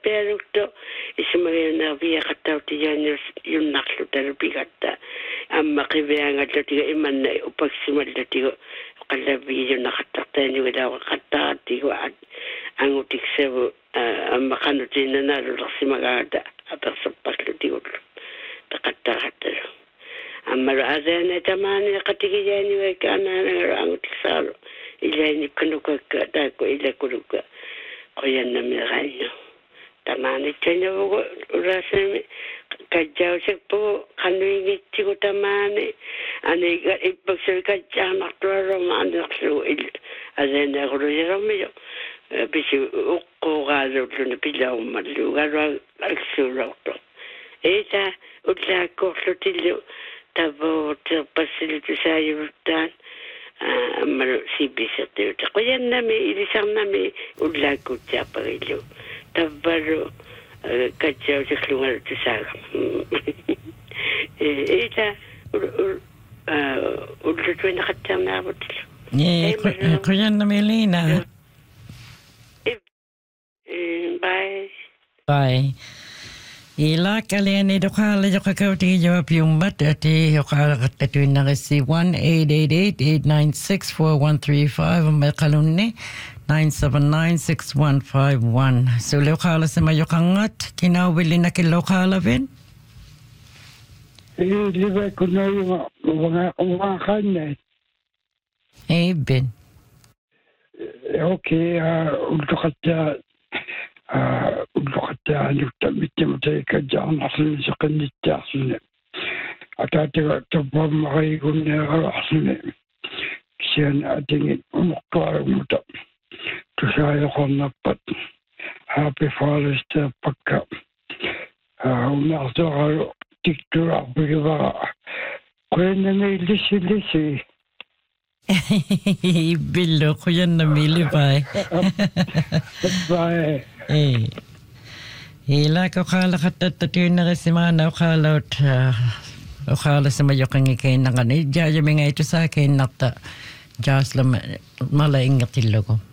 perukto ismagena via katauti yunaklu terpigata amma kibeanga tiga imanna upaksimal tiga kalabi yunakatatani wala katati wa angutik sebu amma kanutina nalu simagada atasapaklu tiga takatata amma azana tamani katigiyani wa kana angutik salo ilani kunuka dako ila kunuka koyanna mirayo tamani tanya bugo uraseme kajau sekpo kanuingi tigo tamani ane ipakse kajau naktuaro manaksu il azena kuruyeromeyo bisi ukko gado tuna pila umalu gado aksurauto eta utla kohlutilo tabo tapasilitu sayutan amaro sibisate koyanna me ilisarna me utla kutapagilo tabaro kacau sekelungan tu saga. Ita udah tu nak kacau nak betul. Kau yang Melina. Bye. Bye. Ila kalian itu kalau jauh kau jawab yumbat jadi kalau kata tu nak si 1-888-896-4135 kalau ni 979-6151. So lokala sa mayo kangat kinawili na kilokala ben? Liba ko na yung mga kanya. Ben. Okay, ulukata nuktamiti ka dyan asin sa kanita asin. At ati tabang makaigun na asin. Siyan ating umukwara umuta. Tusaya ko napat. Happy Father's Day pagka. Umakto ka tiktura biba. Kaya na may lisi-lisi. Bilo ko yan namili pa Bye. Ila ko kala katatatin na kasi mana ukala sa mayo kang ikain na kanay. Diya may nga ito sa akin nakta. Diyas lang malaing katilo ko.